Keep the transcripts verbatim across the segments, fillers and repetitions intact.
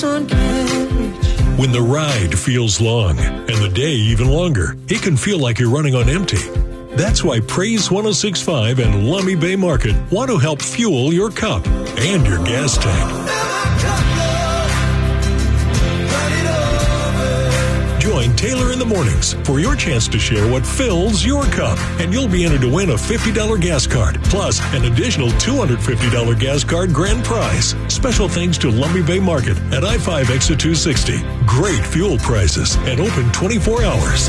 When the ride feels long and the day even longer, it can feel like you're running on empty. That's why Praise one oh six point five and Lummi Bay Market want to help fuel your cup and your gas tank. Join Taylor in the mornings for your chance to share what fills your cup, and you'll be entered to win a fifty dollars gas card, plus an additional two hundred fifty dollars gas card grand prize. Special thanks to Lummi Bay Market at I five exit two sixty. Great fuel prices and open twenty-four hours.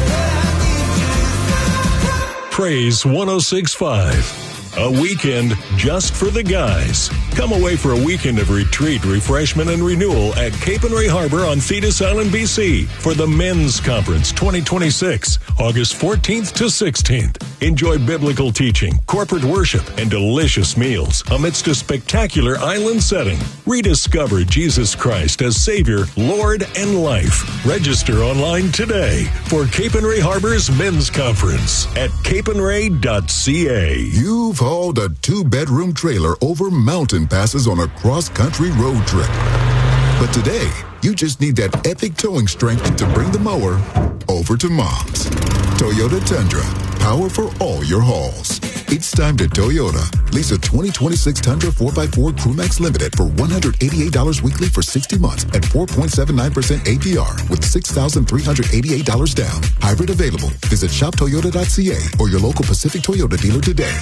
Praise one oh six point five. A weekend just for the guys. Come away for a weekend of retreat, refreshment, and renewal at Cape and Ray Harbor on Thetis Island, B C for the Men's Conference twenty twenty-six, August fourteenth to sixteenth. Enjoy biblical teaching, corporate worship, and delicious meals amidst a spectacular island setting. Rediscover Jesus Christ as Savior, Lord, and life. Register online today for Cape and Ray Harbor's Men's Conference at cape and ray dot c a. You've hauled a two-bedroom trailer over mountain passes on a cross-country road trip. But today, you just need that epic towing strength to bring the mower over to Mom's. Toyota Tundra, power for all your hauls. It's time to Toyota. Lease a twenty twenty-six Tundra four by four Crewmax Limited for one hundred eighty-eight dollars weekly for sixty months at four point seven nine percent A P R with six thousand three hundred eighty-eight dollars down. Hybrid available. Visit shop toyota dot c a or your local Pacific Toyota dealer today.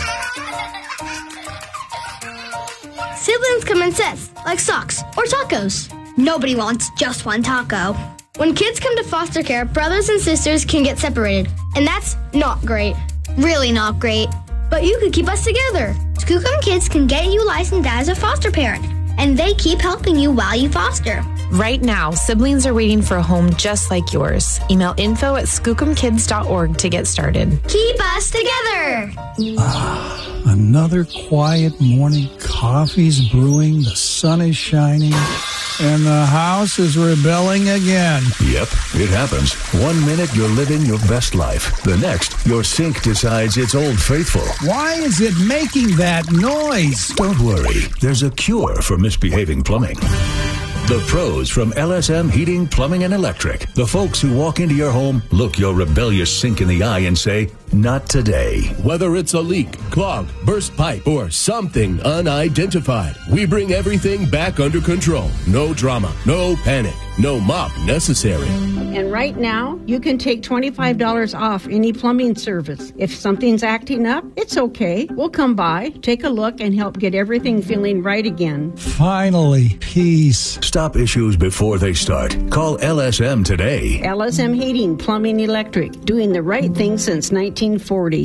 Siblings come in sets, like socks or tacos. Nobody wants just one taco. When kids come to foster care, brothers and sisters can get separated, and that's not great. Really not great. But you could keep us together. Skookum Kids can get you licensed as a foster parent, and they keep helping you while you foster. Right now, siblings are waiting for a home just like yours. Email info at skookum kids dot org to get started. Keep us together. Ah, another quiet morning. Coffee's brewing, the sun is shining, and the house is rebelling again. Yep, it happens. One minute you're living your best life. The next, your sink decides it's Old Faithful. Why is it making that noise? Don't worry. There's a cure for misbehaving plumbing. The pros from L S M Heating, Plumbing, and Electric. The folks who walk into your home, look your rebellious sink in the eye and say, not today. Whether it's a leak, clog, burst pipe, or something unidentified, we bring everything back under control. No drama, no panic, no mop necessary. And right now, you can take twenty-five dollars off any plumbing service. If something's acting up, it's okay. We'll come by, take a look, and help get everything feeling right again. Finally, peace. Stop issues before they start. Call L S M today. L S M Heating, Plumbing, Electric, doing the right thing since nineteen forty.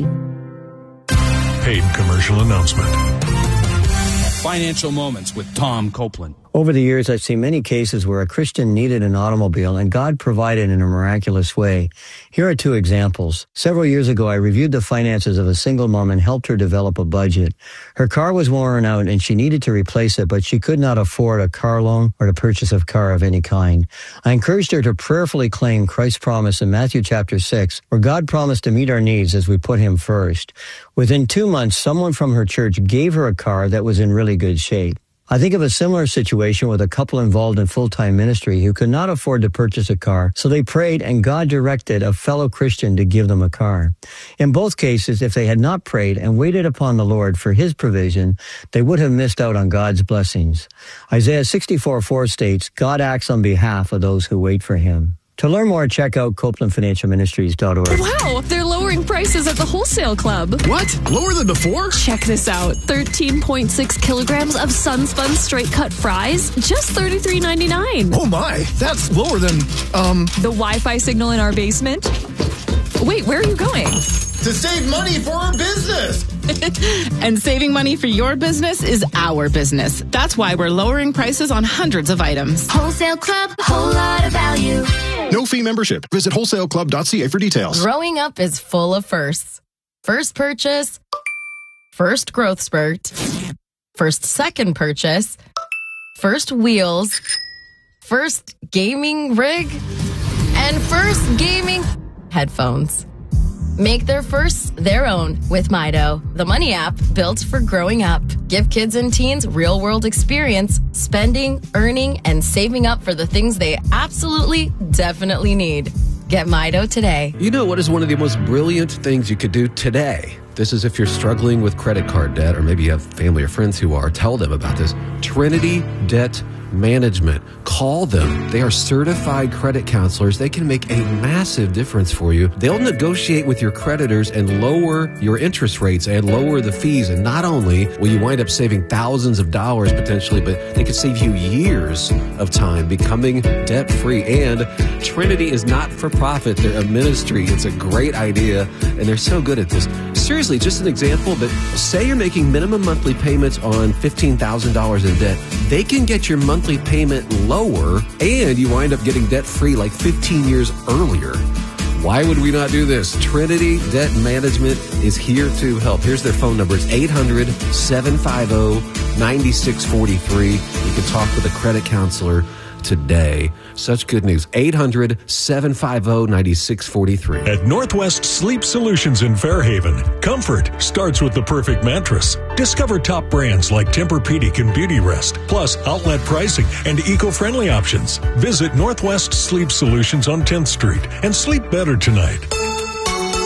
Paid commercial announcement. Financial Moments with Tom Copeland. Over the years, I've seen many cases where a Christian needed an automobile and God provided in a miraculous way. Here are two examples. Several years ago, I reviewed the finances of a single mom and helped her develop a budget. Her car was worn out and she needed to replace it, but she could not afford a car loan or to purchase a car of any kind. I encouraged her to prayerfully claim Christ's promise in Matthew chapter six, where God promised to meet our needs as we put him first. Within two months, someone from her church gave her a car that was in really good shape. I think of a similar situation with a couple involved in full-time ministry who could not afford to purchase a car, so they prayed and God directed a fellow Christian to give them a car. In both cases, if they had not prayed and waited upon the Lord for his provision, they would have missed out on God's blessings. Isaiah sixty-four four states, God acts on behalf of those who wait for him. To learn more, check out copeland financial ministries dot org. Wow, they're lowering prices at the Wholesale Club. What? Lower than before? Check this out. thirteen point six kilograms of Sunspun straight cut fries, just thirty-three ninety-nine. Oh my, that's lower than, um... the Wi-Fi signal in our basement? Wait, where are you going? To save money for our business! And saving money for your business is our business. That's why we're lowering prices on hundreds of items. Wholesale Club, whole lot of value. No fee membership. Visit wholesale club dot c a for details. Growing up is full of firsts. First purchase, first growth spurt, first second purchase, first wheels, first gaming rig, and first gaming headphones. Make their firsts their own with Mido, the money app built for growing up. Give kids and teens real-world experience, spending, earning, and saving up for the things they absolutely, definitely need. Get Mido today. You know what is one of the most brilliant things you could do today? This is if you're struggling with credit card debt, or maybe you have family or friends who are. Tell them about this. Trinity Debt Management. Call them. They are certified credit counselors. They can make a massive difference for you. They'll negotiate with your creditors and lower your interest rates and lower the fees. And not only will you wind up saving thousands of dollars potentially, but they could save you years of time becoming debt-free. And Trinity is not for profit. They're a ministry. It's a great idea, and they're so good at this. Seriously, just an example, but say you're making minimum monthly payments on fifteen thousand dollars in debt. They can get your monthly payment lower, and you wind up getting debt-free like fifteen years earlier. Why would we not do this? Trinity Debt Management is here to help. Here's their phone number. It's eight hundred, seven five zero, nine six four three. You can talk with a credit counselor today. Such good news. eight hundred, seven five zero, nine six four three. At Northwest Sleep Solutions in Fairhaven, comfort starts with the perfect mattress. Discover top brands like Tempur-Pedic and Beauty Rest, plus outlet pricing and eco-friendly options. Visit Northwest Sleep Solutions on tenth Street and sleep better tonight.